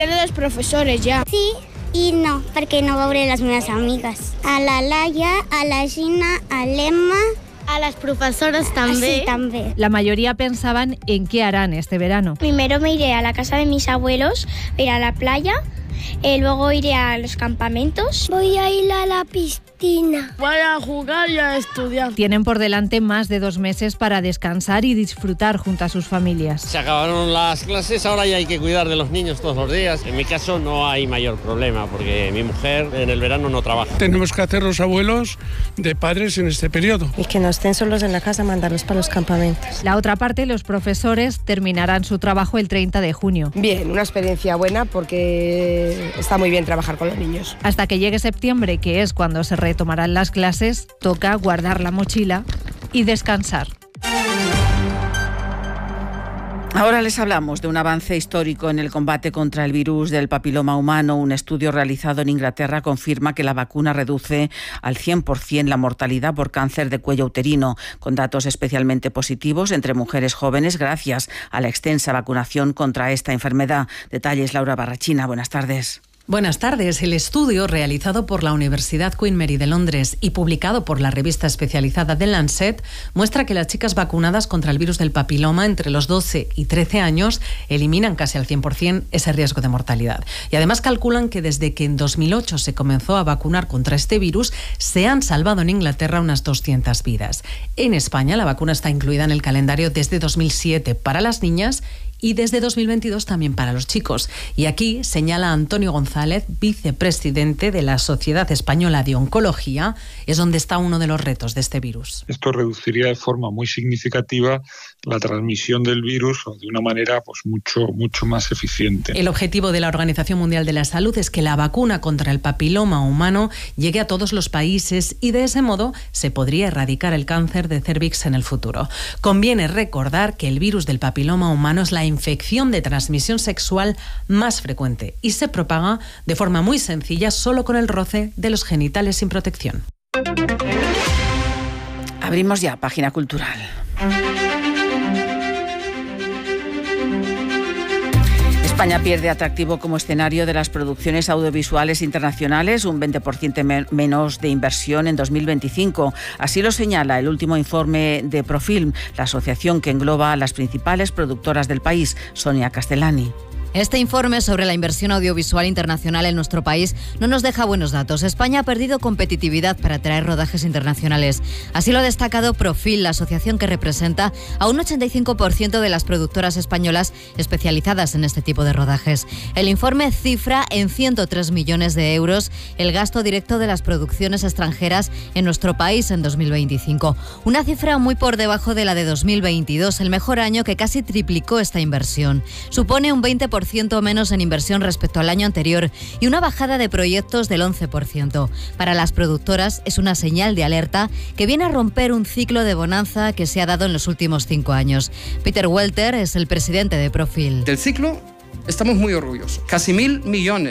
De los profesores ya. Sí i no, perquè no veuré les meves amigues. A la Laia, a la Gina, a l'Emma... A las profesoras también. Sí, también. La mayoría pensaban en qué harán este verano. Primero me iré a la casa de mis abuelos, ir a la playa, luego iré a los campamentos. Voy a ir a la piscina. Voy a jugar y a estudiar. Tienen por delante más de 2 meses para descansar y disfrutar junto a sus familias. Se acabaron las clases, ahora ya hay que cuidar de los niños todos los días. En mi caso no hay mayor problema porque mi mujer en el verano no trabaja. Tenemos que hacer los abuelos de padres en este periodo. Y que no estén solos en la casa, mandarlos para los campamentos. La otra parte, los profesores terminarán su trabajo el 30 de junio. Bien, una experiencia buena porque está muy bien trabajar con los niños. Hasta que llegue septiembre, que es cuando se retomarán las clases, toca guardar la mochila y descansar. Ahora les hablamos de un avance histórico en el combate contra el virus del papiloma humano. Un estudio realizado en Inglaterra confirma que la vacuna reduce al 100% la mortalidad por cáncer de cuello uterino, con datos especialmente positivos entre mujeres jóvenes gracias a la extensa vacunación contra esta enfermedad. Detalles, Laura Barrachina. Buenas tardes. Buenas tardes. El estudio realizado por la Universidad Queen Mary de Londres y publicado por la revista especializada The Lancet muestra que las chicas vacunadas contra el virus del papiloma entre los 12 y 13 años eliminan casi al 100% ese riesgo de mortalidad. Y además calculan que desde que en 2008 se comenzó a vacunar contra este virus, se han salvado en Inglaterra unas 200 vidas. En España la vacuna está incluida en el calendario desde 2007 para las niñas y desde 2022 también para los chicos. Y aquí señala Antonio González, vicepresidente de la Sociedad Española de Oncología, es donde está uno de los retos de este virus. Esto reduciría de forma muy significativa la transmisión del virus de una manera mucho más eficiente. El objetivo de la Organización Mundial de la Salud es que la vacuna contra el papiloma humano llegue a todos los países y de ese modo se podría erradicar el cáncer de cérvix en el futuro. Conviene recordar que el virus del papiloma humano es la infección de transmisión sexual más frecuente y se propaga de forma muy sencilla solo con el roce de los genitales sin protección. Abrimos ya página cultural. España pierde atractivo como escenario de las producciones audiovisuales internacionales, un 20% menos de inversión en 2025. Así lo señala el último informe de Profilm, la asociación que engloba a las principales productoras del país. Sonia Castellani. Este informe sobre la inversión audiovisual internacional en nuestro país no nos deja buenos datos. España ha perdido competitividad para atraer rodajes internacionales. Así lo ha destacado Profil, la asociación que representa a un 85% de las productoras españolas especializadas en este tipo de rodajes. El informe cifra en 103 millones de euros el gasto directo de las producciones extranjeras en nuestro país en 2025. Una cifra muy por debajo de la de 2022, el mejor año que casi triplicó esta inversión. Supone un 20% menos en inversión respecto al año anterior y una bajada de proyectos del 11%. Para las productoras es una señal de alerta que viene a romper un ciclo de bonanza que se ha dado en los últimos 5 años. Peter Welter es el presidente de Profil. Del ciclo estamos muy orgullosos. Casi 1.000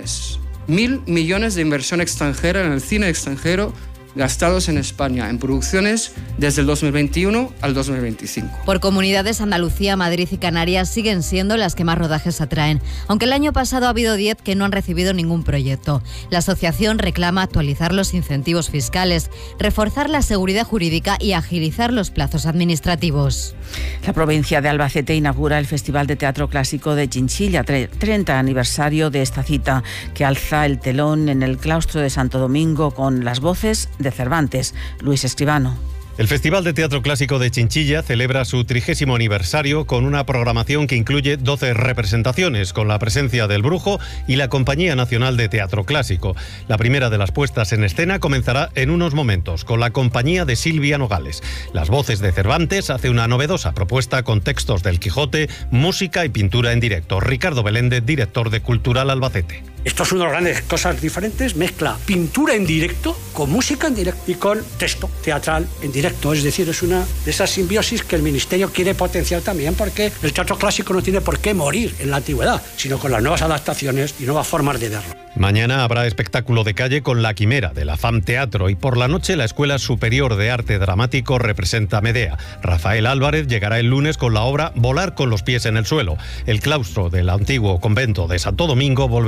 millones de inversión extranjera en el cine extranjero gastados en España en producciones desde el 2021 al 2025. Por comunidades, Andalucía, Madrid y Canarias siguen siendo las que más rodajes atraen, aunque el año pasado ha habido 10 que no han recibido ningún proyecto. La asociación reclama actualizar los incentivos fiscales, reforzar la seguridad jurídica y agilizar los plazos administrativos. La provincia de Albacete inaugura el Festival de Teatro Clásico de Chinchilla, 30 aniversario de esta cita, que alza el telón en el claustro de Santo Domingo con las voces de Cervantes. Luis Escribano. El Festival de Teatro Clásico de Chinchilla celebra su 30º aniversario con una programación que incluye 12 representaciones, con la presencia del Brujo y la Compañía Nacional de Teatro Clásico. La primera de las puestas en escena comenzará en unos momentos, con la compañía de Silvia Nogales. Las voces de Cervantes hace una novedosa propuesta con textos del Quijote, música y pintura en directo. Ricardo Beléndez, director de Cultural Albacete. Esto es una de las grandes cosas diferentes, mezcla pintura en directo con música en directo y con texto teatral en directo. Es decir, es una de esas simbiosis que el Ministerio quiere potenciar también, porque el teatro clásico no tiene por qué morir en la antigüedad, sino con las nuevas adaptaciones y nuevas formas de verlo. Mañana habrá espectáculo de calle con La Quimera de la FAM Teatro y por la noche la Escuela Superior de Arte Dramático representa Medea. Rafael Álvarez llegará el lunes con la obra Volar con los pies en el suelo. El claustro del antiguo convento de Santo Domingo volverá